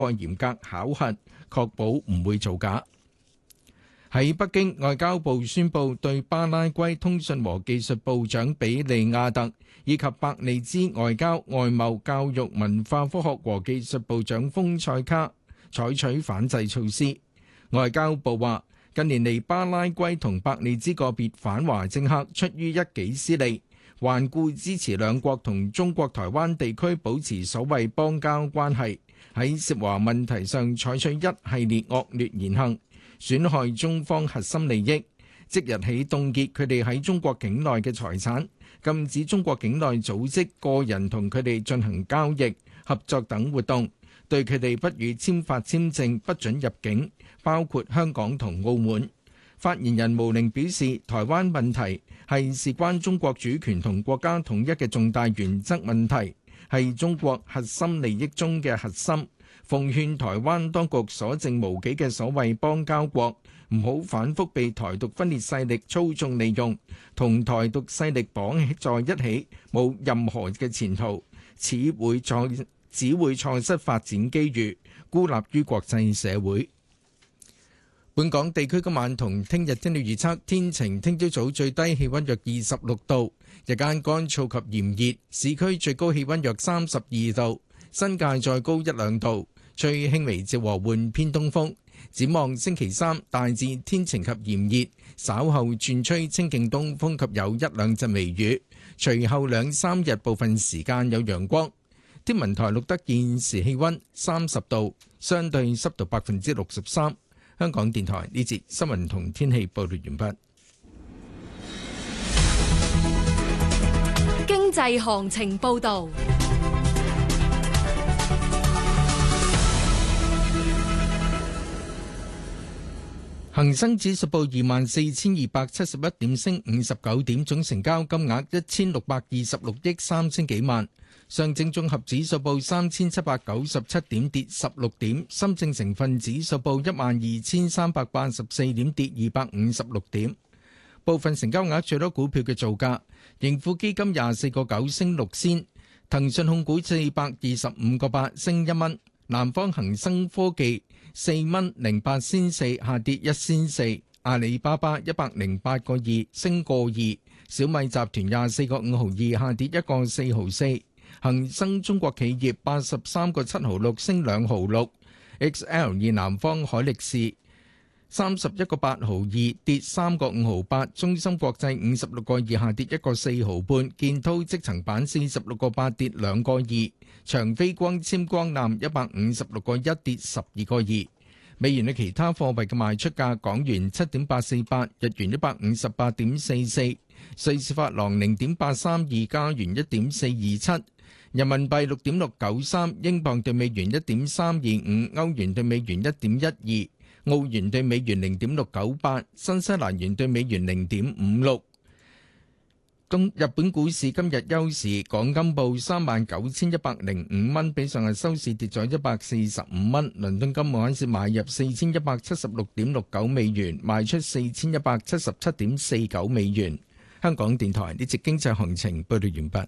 嚴格考核，確保唔會造假。喺北京，外交部宣布對巴拉圭通訊和技術部長比利亞特以及伯利茲外交、外貿、教育、文化、科學和技術部長豐塞卡採取反制措施。外交部話，近年嚟巴拉圭同伯利茲個別反華政客出於一己私利，頑固支持兩國同中國台灣地區保持所謂邦交關係，喺涉華問題上採取一系列惡劣言行，損害中方核心利益，即日起凍結佢哋喺中國境內嘅財產，禁止中國境內組織、個人同佢哋進行交易、合作等活動，對佢哋不予簽發簽證，不准入境，包括香港同澳門。發言人毛寧表示，台灣問題係事關中國主權同國家統一嘅重大原則問題，係中國核心利益中嘅核心。奉勸台灣當局所剩無幾嘅所謂邦交國，唔好反覆被台獨分裂勢力操縱利用，同台獨勢力綁在一起，冇任何嘅前途，只會錯失發展機遇，孤立於國際社會。本港地區今晚同聽日天氣預測，天晴，聽朝早最低氣溫約26度，日間乾燥及炎熱，市區最高氣溫約32度，新界再高1-2度，吹輕微至和緩偏東風。展望星期三大致天晴及炎熱，稍後轉吹清勁東風及有1-2陣微雨，隨後2-3日部分時間有陽光。天文台錄得現時氣溫30度，相對濕度63%。香港電台呢節新聞同天氣報道完畢。 經濟行情報道。 恒生指數報24,271點，升59點，總成交金額1626億3千幾萬。上證綜合指數報3797點，跌16點。深證成分指數報12384點，跌256點。部分成交額最多股票嘅造價：盈富基金24個9升6仙，騰訊控股425個8升1蚊，南方恒生科技4蚊08仙4下跌1仙4，阿里巴巴108個2升個2，小米集團24個5毫2下跌1個4毫4。恒生中國企業83個7毫6升2毫6 ，XL 南方海力士31個8毫2跌3個5毫8，中芯國際56個2下跌1個4毫半，建滔積層板46個8跌2個2，長飛光纖光纜156個1跌12個2。美元嘅其他貨幣嘅賣出價：港元7.848，日元158.44，瑞士法郎0.832，加元1.427。人民幣6.693，英鎊對美元1.325，歐元對美元1.12，澳元對美元0.698，新西蘭元對美元0.56。日本股市今日休市，港金報39,105蚊，比上日收市跌咗145蚊。倫敦金每盎司買入4176.69美元，賣出4177.49美元。香港電台呢節經濟行情報道完畢。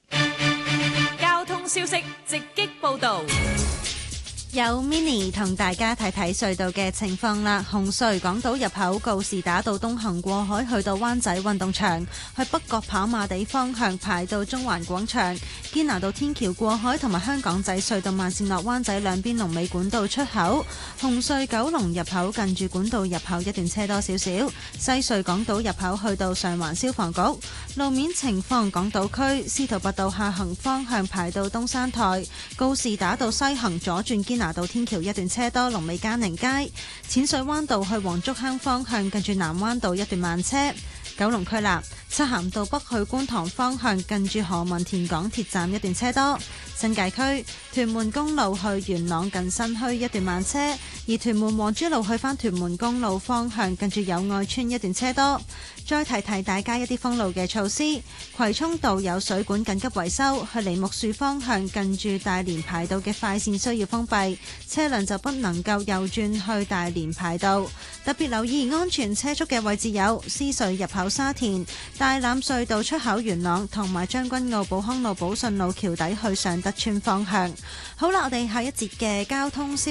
消息直擊報道， 有 Mini 同大家睇睇隧道嘅情況啦。紅隧港島入口告士打道東行過海去到灣仔運動場，去北角跑馬地方向排到中環廣場。堅拿道天橋過海同埋香港仔隧道慢線落灣仔兩邊龍尾管道出口。紅隧九龍入口近住管道入口一段車多少少。西隧港島入口去到上環消防局。路面情況，港島區司徒拔道下行方向排到東山台，告士打道西行左轉堅拿道天橋一段車多，龍尾嘉寧街。淺水灣道去黃竹坑方向近住南灣道一段慢車。九龍區啦，漆咸道北去觀塘方向近住何文田港鐵站一段車多。新界區屯門公路去元朗近新墟一段慢車，而屯門黃珠路去返屯門公路方向近住友愛邨一段車多。再提提大家一啲封路嘅措施，葵涌道有水管緊急維修，去梨木樹方向近住大連排道嘅快線需要封閉，車輛就不能夠右轉去大連排道。特別留意安全車速嘅位置有獅隧入口沙田、大欖隧道出口元朗同埋將軍澳寶康路寶順路橋底去尚德邨方向。好啦，我哋下一節嘅交通消